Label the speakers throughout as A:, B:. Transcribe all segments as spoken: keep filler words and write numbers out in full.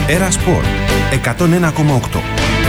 A: Έρα Σπορ εκατόν ένα κόμμα οκτώ.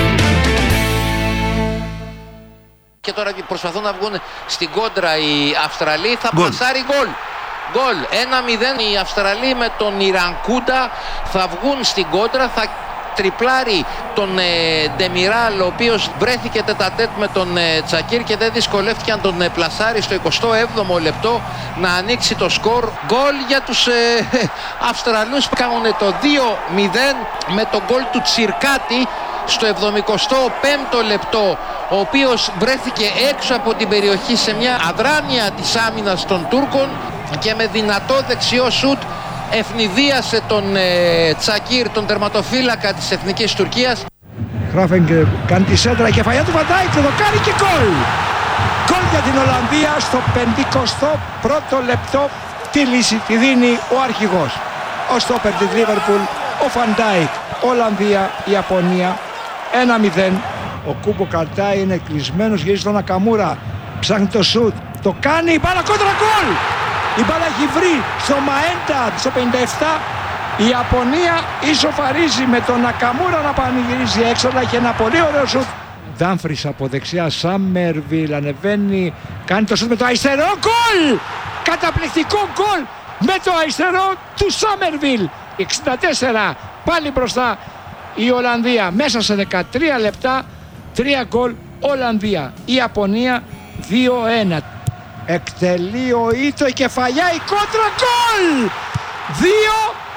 B: Και τώρα προσπαθούν να βγουν στην κόντρα οι Αυστραλοί. Θα
A: Γκολ.
B: πλασάρει γκολ. Γκολ. ένα μηδέν οι Αυστραλοί με τον Ιρανκούντα θα βγουν στην κόντρα. Θα τριπλάρει τον ε, Ντεμιράλ, ο οποίος βρέθηκε τετατέτ με τον ε, Τσακίρ και δεν δυσκολεύτηκε να τον ε, πλασάρει στο εικοστό έβδομο λεπτό να ανοίξει το σκορ. Γκολ για τους ε, Αυστραλούς που κάνουν το δύο μηδέν με τον γκολ του Τσιρκάτη στο εβδομηκοστό πέμπτο λεπτό, ο οποίος βρέθηκε έξω από την περιοχή σε μια αδράνεια της άμυνας των Τούρκων και με δυνατό δεξιό σουτ ευνηδίασε τον ε, Τσακίρ, τον τερματοφύλακα της Εθνικής Τουρκίας.
C: Χράφενγκ κάνει τη σέντρα, κεφαλιά του Βαντάικ, το κάνει και γκολ! Γκολ για την Ολλανδία στο πενηκοστό πρώτο λεπτό. Τη λύση τη δίνει ο αρχηγός, ο στόπερ της Λίβερπουλ, ο Βαντάικ. Ολλανδία, Ιαπωνία, ένα μηδέν. Ο Κούμπο καρτάει, είναι κλεισμένος, γυρίζει στον Νακαμούρα, ψάχνει το σουτ, το κάνει, η μπάλα κόντρα, γκολ! Η μπάλα έχει βρει στο Μαέντα στο πενήντα επτά. Η Ιαπωνία ισοφαρίζει με τον Νακαμούρα να πανηγυρίζει έξοδα και ένα πολύ ωραίο σουτ. Ντάμφρις από δεξιά, Σάμερβιλ ανεβαίνει, κάνει το σουτ με το αριστερό, γκολ! Καταπληκτικό γκολ με το αριστερό του Σάμερβιλ. εξήντα τέσσερα, πάλι μπροστά η Ολλανδία. Μέσα σε δεκατρία λεπτά, τρία γκολ Ολλανδία. Η Ιαπωνία δύο ένα. Εκτελεί ο Ήτο, η κεφαλιά, η κόντρα, γκολ! δύο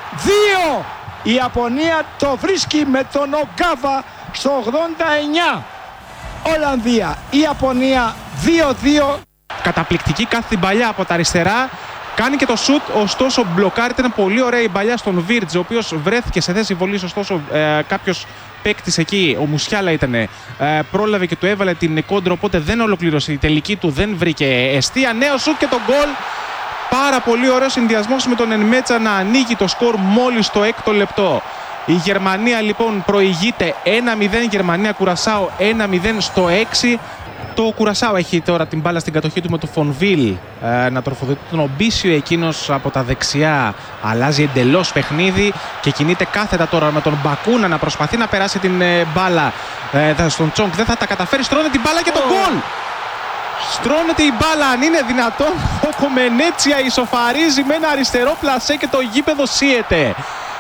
C: δύο. Η Ιαπωνία το βρίσκει με τον Ογκάβα στο ογδόντα εννιά. Ολλανδία, η Ιαπωνία δύο δύο.
D: Καταπληκτική κάθε την παλιά από τα αριστερά. Κάνει και το σουτ, ωστόσο μπλοκάρεται. Ήταν πολύ ωραία η παλιά στον Βίρτζ, ο οποίος βρέθηκε σε θέση βολής, ωστόσο ε, κάποιος παίκτης εκεί, ο Μουσιάλα ήταν, ε, πρόλαβε και του έβαλε την κόντρα, οπότε δεν ολοκλήρωσε. Η τελική του δεν βρήκε εστία. Νέο σουτ και το γκολ. Πάρα πολύ ωραίο συνδυασμός με τον Ενμέτσα να ανοίγει το σκορ μόλις το έκτο λεπτό. Η Γερμανία λοιπόν προηγείται ένα μηδέν, Γερμανία Κουρασάο ένα μηδέν στο έξι. Το Κουρασάο έχει τώρα την μπάλα στην κατοχή του με το Φονβίλ ε, να τροφοδοτεί τον Ομπίσιο, εκείνος από τα δεξιά αλλάζει εντελώς παιχνίδι και κινείται κάθετα τώρα με τον Μπακούνα να προσπαθεί να περάσει την ε, μπάλα ε, στον Τσόγκ, δεν θα τα καταφέρει, στρώνεται την μπάλα και το γκολ! Στρώνεται η μπάλα, αν είναι δυνατόν. Ο Κομενέτσια ισοφαρίζει με ένα αριστερό πλασέ και το γήπεδο σύεται.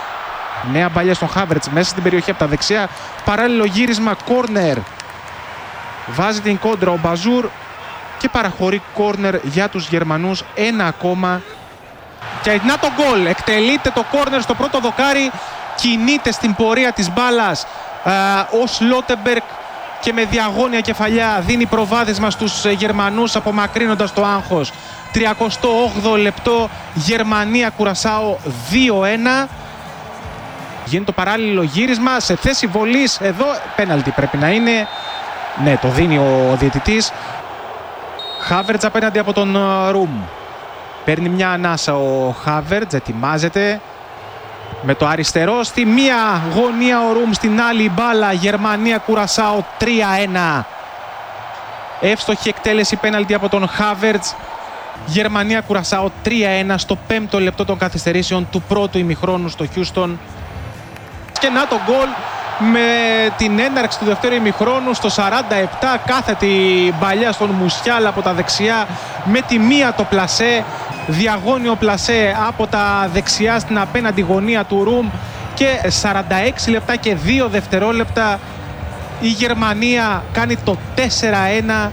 D: Νέα μπαλιά στον Χάβερτς μέσα στην περιοχή από τα δεξιά, παράλληλο γύρισμα, κόρνερ. Βάζει την κόντρα ο Μπαζούρ και παραχωρεί κόρνερ για τους Γερμανούς, ένα ακόμα. Και να το γκολ, εκτελείται το κόρνερ στο πρώτο δοκάρι, κινείται στην πορεία της μπάλας α, ο Σλότεμπεργκ και με διαγώνια κεφαλιά δίνει προβάδισμα στους Γερμανούς απομακρύνοντας το άγχος. τριακοστό όγδοο λεπτό, Γερμανία Κουρασάο δύο ένα. Γίνεται το παράλληλο γύρισμα σε θέση βολής, εδώ πέναλτι πρέπει να είναι. Ναι, το δίνει ο διαιτητής. Χάβερτς απέναντι από τον Ρουμ. Παίρνει μια ανάσα ο Χάβερτς, ετοιμάζεται. Με το αριστερό στη μία γωνία ο Ρουμ, στην άλλη μπάλα. Γερμανία Κουρασάο τρία ένα. Εύστοχη εκτέλεση πέναλτι από τον Χάβερτς. Γερμανία Κουρασάο τρία ένα στο πέμπτο λεπτό των καθυστερήσεων του πρώτου ημιχρόνου στο Χιούστον. Και να το γκολ με την έναρξη του δευτέρου ημιχρόνου στο σαράντα επτά, κάθετη μπαλιά στον Μουσιάλα από τα δεξιά με τη μία το πλασέ, διαγώνιο πλασέ από τα δεξιά στην απέναντι γωνία του Ρουμ και σαράντα έξι λεπτά και δύο δευτερόλεπτα η Γερμανία κάνει το τέσσερα ένα.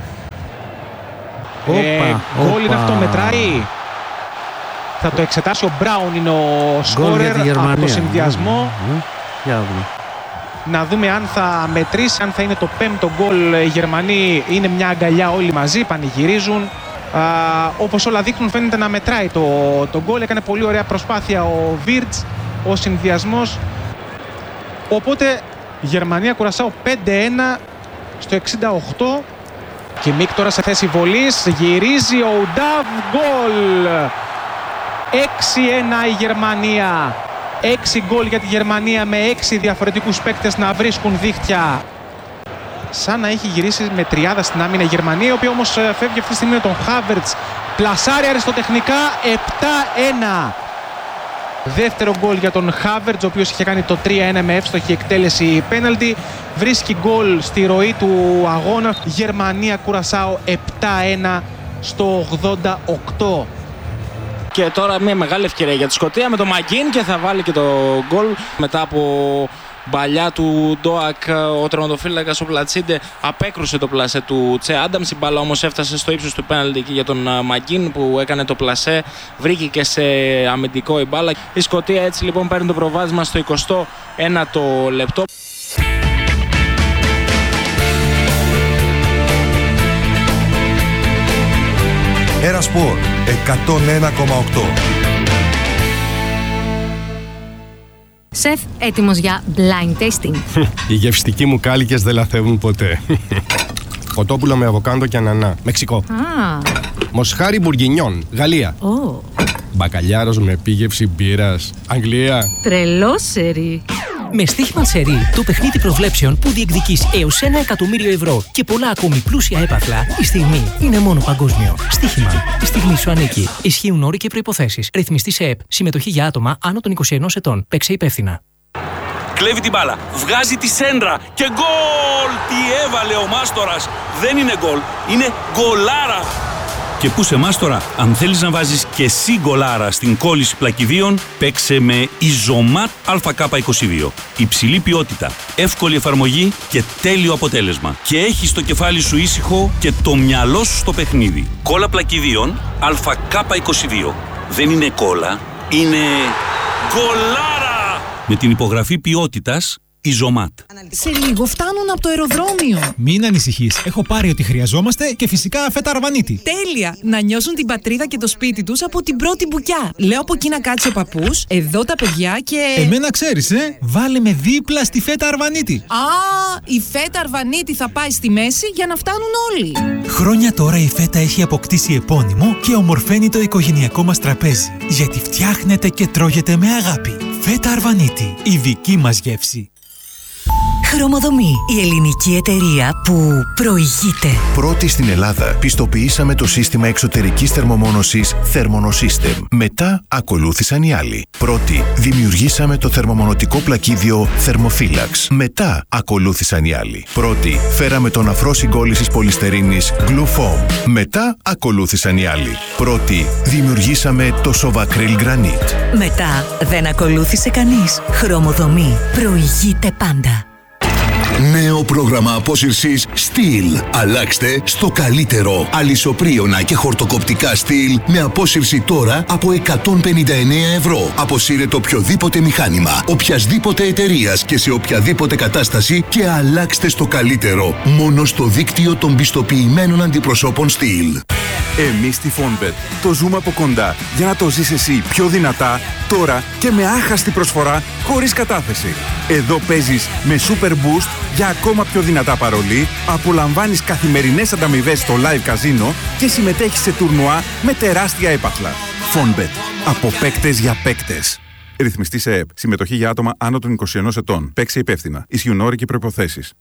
E: Όπα,
D: γκολ είναι αυτό, μετράει. Θα το εξετάσει ο Μπράουν, είναι ο σκόρερ από το συνδυασμό.
E: Mm-hmm. Για να δούμε.
D: Να δούμε αν θα μετρήσει, αν θα είναι το πέμπτο γκολ. Οι Γερμανοί είναι μια αγκαλιά όλοι μαζί, πανηγυρίζουν. Α, όπως όλα δείχνουν φαίνεται να μετράει το, το γκολ. Έκανε πολύ ωραία προσπάθεια ο Βίρτς, ο συνδυασμός. Οπότε Γερμανία Κουρασάο πέντε ένα στο εξήντα οκτώ. Και Μίκ τώρα σε θέση βολής, γυρίζει ο Ουντάβ, γκολ! έξι ένα η Γερμανία. έξι γκολ για τη Γερμανία με έξι διαφορετικούς παίκτες να βρίσκουν δίχτυα. Σαν να έχει γυρίσει με τριάδα στην άμυνα η Γερμανία, η οποία όμως φεύγει αυτή τη στιγμή με τον Χάβερτς. Πλασάρει αριστοτεχνικά, επτά ένα. Δεύτερο γκολ για τον Χάβερτς, ο οποίος είχε κάνει το τρία ένα με εύστοχη εκτέλεση πέναλτι. Βρίσκει γκολ στη ροή του αγώνα. Γερμανία-Κουρασάο επτά ένα στο ογδόντα οκτώ.
E: Και τώρα μια μεγάλη ευκαιρία για τη Σκωτία με τον Μαγκίν και θα βάλει και το γκολ μετά από μπαλιά του Ντόακ. Ο τερματοφύλακας ο Πλατσίντε απέκρουσε το πλασέ του Τσε Άνταμς. Η μπάλα όμως έφτασε στο ύψος του πέναλτι για τον Μαγκίν που έκανε το πλασέ. Βρήκε και σε αμυντικό η μπάλα. Η Σκωτία έτσι λοιπόν παίρνει το προβάδισμα στο εικοστό ένατο λεπτό.
A: Ένα Σπορ εκατόν ένα κόμμα οκτώ.
F: Σεφ, έτοιμος για blind tasting.
G: Οι γευστικοί μου κάλικες δεν λαθεύουν ποτέ. Κοτόπουλο με αβοκάντο και ανανά. Μεξικό.
F: Ah.
G: Μοσχάρι μπουργκινιόν. Γαλλία.
F: Oh.
G: Μπακαλιάρος με επίγευση μπύρας. Αγγλία.
F: Τρελό σερί.
H: Με στοίχημα σερί, το παιχνίδι προβλέψεων που διεκδικείς έως ένα εκατομμύριο ευρώ και πολλά ακόμη πλούσια έπαθλα, η στιγμή είναι μόνο παγκόσμιο. Στοίχημα. Η στιγμή σου ανήκει. Ισχύουν όροι και προϋποθέσεις. Ρυθμιστή σε ΕΠ. Συμμετοχή για άτομα άνω των είκοσι ενός ετών. Παίξε υπεύθυνα.
I: Κλέβει την μπάλα. Βγάζει τη σέντρα. Και γκολ! Τι έβαλε ο Μάστορας. Δεν είναι γκολ. Είναι γκολάρα. Και πού σε Μάστορα, αν θέλεις να βάζεις και εσύ γκολάρα στην κόλληση πλακιδίων, παίξε με Ιζωμάτ Α Κ είκοσι δύο. Υψηλή ποιότητα, εύκολη εφαρμογή και τέλειο αποτέλεσμα. Και έχεις το κεφάλι σου ήσυχο και το μυαλό σου στο παιχνίδι. Κόλλα πλακιδίων Α Κ είκοσι δύο. Δεν είναι κόλλα, είναι γκολάρα! Με την υπογραφή ποιότητας Ιζωμάτ.
J: Σε λίγο φτάνουν από το αεροδρόμιο.
K: Μην ανησυχείς. Έχω πάρει ό,τι χρειαζόμαστε και φυσικά φέτα αρβανίτη.
J: Τέλεια! Να νιώσουν την πατρίδα και το σπίτι τους από την πρώτη μπουκιά. Λέω από εκεί να κάτσει ο παππούς, εδώ τα παιδιά και.
K: Εμένα ξέρεις, ε! Βάλε με δίπλα στη φέτα αρβανίτη.
J: Α, η φέτα αρβανίτη θα πάει στη μέση για να φτάνουν όλοι.
K: Χρόνια τώρα η φέτα έχει αποκτήσει επώνυμο και ομορφαίνει το οικογενειακό μας τραπέζι. Γιατί φτιάχνεται και τρώγεται με αγάπη. Φέτα αρβανίτη, η δική μας γεύση.
L: Χρωμοδομή, η ελληνική εταιρεία που προηγείται.
M: Πρώτη στην Ελλάδα πιστοποιήσαμε το σύστημα εξωτερικής θερμομόνωσης Thermonosystem. Μετά ακολούθησαν οι άλλοι. Πρώτη δημιουργήσαμε το θερμομονωτικό πλακίδιο Thermophilax. Μετά ακολούθησαν οι άλλοι. Πρώτη φέραμε τον αφρό συγκόλλησης πολυστερίνης Glufoam. Μετά ακολούθησαν οι άλλοι. Πρώτη δημιουργήσαμε το Sovacryl Granite.
L: Μετά δεν ακολούθησε κανείς. Χρωμοδομή προηγείται πάντα.
N: Νέο πρόγραμμα απόσυρσης Steel. Αλλάξτε στο καλύτερο. Αλυσοπρίωνα και χορτοκοπτικά Steel με απόσυρση τώρα από εκατόν πενήντα εννέα ευρώ. Αποσύρετε οποιοδήποτε μηχάνημα, οποιασδήποτε εταιρείας και σε οποιαδήποτε κατάσταση και αλλάξτε στο καλύτερο. Μόνο στο δίκτυο των πιστοποιημένων αντιπροσώπων Steel.
O: Εμείς στη Fonbet το ζούμε από κοντά για να το ζεις εσύ πιο δυνατά, τώρα και με άχαστη προσφορά χωρίς κατάθεση. Εδώ παίζεις με Super Boost για ακόμα πιο δυνατά παρολί, απολαμβάνεις καθημερινές ανταμοιβές στο live casino και συμμετέχεις σε τουρνουά με τεράστια έπαθλα. Fonbet. Από παίκτες για παίκτες. Ρυθμιστή σε ΕΠ. Συμμετοχή για άτομα άνω των είκοσι ενός ετών. Παίξε υπεύθυνα. Ισχύουν όροι και προϋποθέσεις.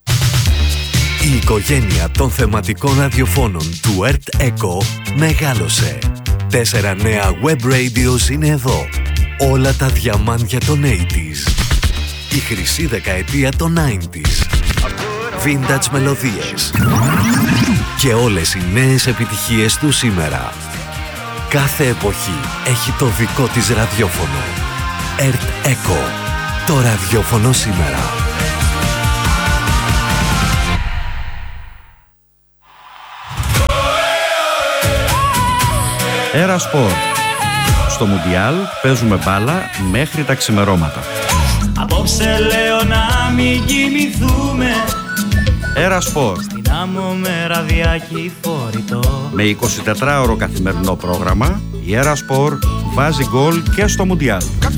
P: Η οικογένεια των θεματικών ραδιοφώνων του ΕΡΤ Echo μεγάλωσε. Τέσσερα νέα web radios είναι εδώ. Όλα τα διαμάντια των ογδόντα. Η χρυσή δεκαετία των ενενήντα. Vintage μελωδίες. Και όλες οι νέες επιτυχίες του σήμερα. Κάθε εποχή έχει το δικό της ραδιόφωνο. ΕΡΤ Echo. Το ραδιόφωνο σήμερα.
Q: Ένα Σπορ. Στο Μουντιάλ παίζουμε μπάλα μέχρι τα ξημερώματα.
R: Απόψε λέω να μην κοιμηθούμε.
Q: Ένα Σπορ.
R: Στην άμμο με ραδιάκι φορητό.
Q: Με εικοσιτετράωρο καθημερινό πρόγραμμα, η Ένα Σπορ βάζει γκολ και στο Μουντιάλ.